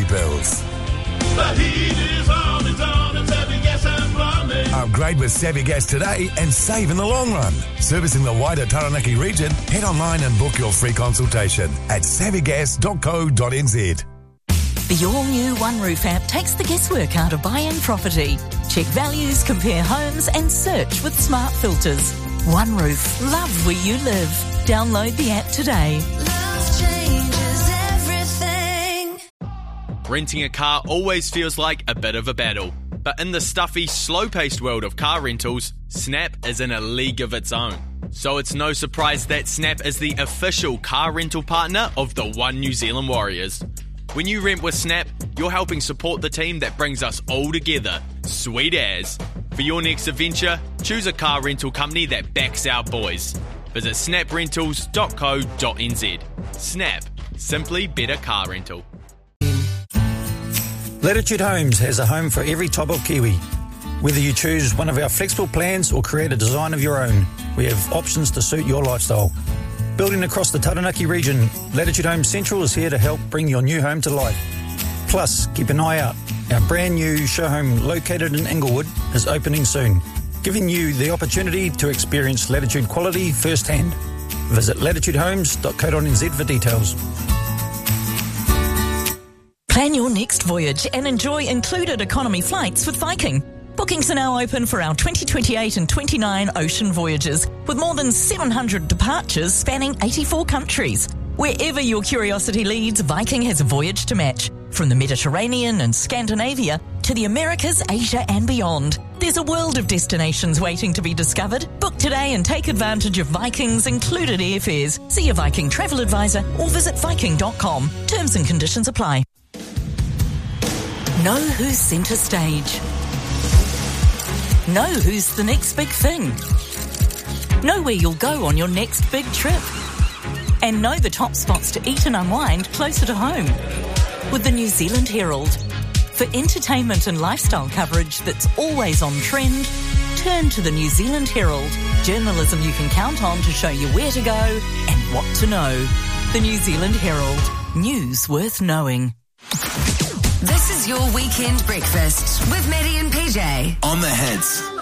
bills. The heat is on, it's on at Savvy Gas and Plumbing. Upgrade with Savvy Gas today and save in the long run. Servicing the wider Taranaki region, head online and book your free consultation at savvygas.co.nz. The all-new One Roof app takes the guesswork out of buying property. Check values, compare homes and search with smart filters. One Roof. Love where you live. Download the app today. Love changes everything. Renting a car always feels like a bit of a battle. But in the stuffy, slow-paced world of car rentals, Snap is in a league of its own. So it's no surprise that Snap is the official car rental partner of the One New Zealand Warriors. When you rent with Snap, you're helping support the team that brings us all together. Sweet as. For your next adventure, choose a car rental company that backs our boys. Visit snaprentals.co.nz. Snap. Simply better car rental. Latitude Homes has a home for every type of Kiwi. Whether you choose one of our flexible plans or create a design of your own, we have options to suit your lifestyle. Building across the Taranaki region, Latitude Home Central is here to help bring your new home to life. Plus, keep an eye out. Our brand new show home located in Inglewood is opening soon, giving you the opportunity to experience Latitude quality firsthand. Visit latitudehomes.co.nz for details. Plan your next voyage and enjoy included economy flights with Viking. Bookings are now open for our 2028 and 29 ocean voyages, with more than 700 departures spanning 84 countries. Wherever your curiosity leads, Viking has a voyage to match. From the Mediterranean and Scandinavia to the Americas, Asia and beyond. There's a world of destinations waiting to be discovered. Book today and take advantage of Viking's included airfares. See your Viking travel advisor or visit viking.com. Terms and conditions apply. Know who's centre stage. Know who's the next big thing. Know where you'll go on your next big trip. And know the top spots to eat and unwind closer to home. With the New Zealand Herald. For entertainment and lifestyle coverage that's always on trend, turn to the New Zealand Herald. Journalism you can count on to show you where to go and what to know. The New Zealand Herald. News worth knowing. This is your weekend breakfast with Maddie and PJ. On the Hits.